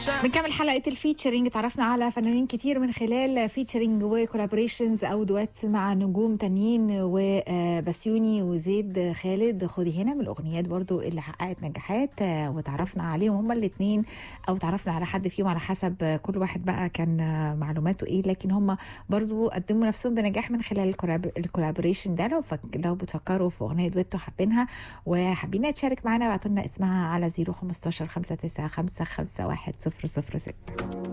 بنكمل حلقة الفيتشرينج. تعرفنا على فنانين كتير من خلال فيتشرينج وكولابوريشنز أو دواتس مع نجوم تانيين، وبسيوني وزيد خالد خدي هنا من الأغنيات برضو اللي حققت نجاحات، وتعرفنا عليهم هما الاتنين، أو تعرفنا على حد فيهم على حسب كل واحد بقى كان معلوماته إيه، لكن هما برضو قدموا نفسهم بنجاح من خلال الكولابوريشن ده. لو بتفكروا في أغنية دويتو حابينها وحابين تشارك معنا، بعتولنا اسمها على 015 595 51 006.